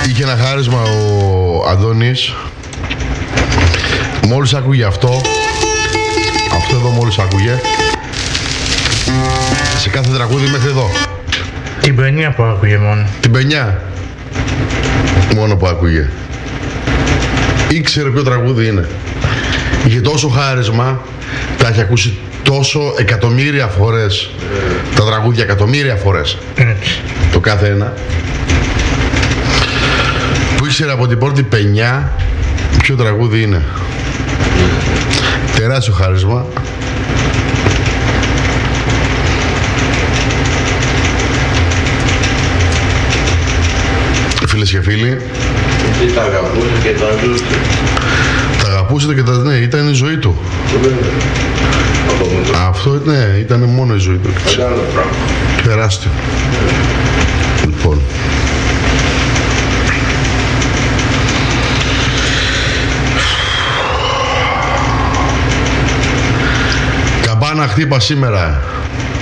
Είχε ένα χάρισμα ο Αντώνης. Μόλις άκουγε αυτό εδώ μόλις άκουγε, σε κάθε τραγούδι μέχρι εδώ. Την παινιά που άκουγε μόνο. Την παινιά μόνο που άκουγε. Ήξερε ποιο τραγούδι είναι. Είχε τόσο χάρισμα, τα έχει ακούσει τόσο εκατομμύρια φορές τα τραγούδια, εκατομμύρια φορές. Το κάθε ένα. Που ήξερε από την πρώτη παινιά ποιο τραγούδι είναι. Τεράστιο χάρισμα. Φίλες και φίλοι, τα αγαπούσε και τα ζούσε. Τα αγαπούσε και τα... ναι, ήταν η ζωή του. Αυτό ναι, ήταν μόνο η ζωή του. Μεγάλο πράγμα. Τεράστιο. Λοιπόν. Καμπάνα χτύπα σήμερα.